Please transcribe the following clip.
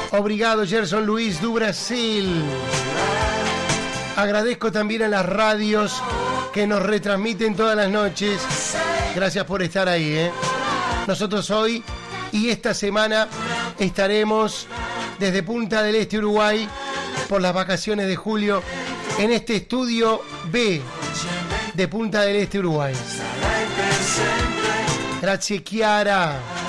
Obrigado, Gerson Luis do Brasil. Agradezco también a las radios que nos retransmiten todas las noches. Gracias por estar ahí, Nosotros hoy y esta semana estaremos desde Punta del Este, Uruguay, por las vacaciones de julio, en este estudio B de Punta del Este, Uruguay. Gracias, Chiara.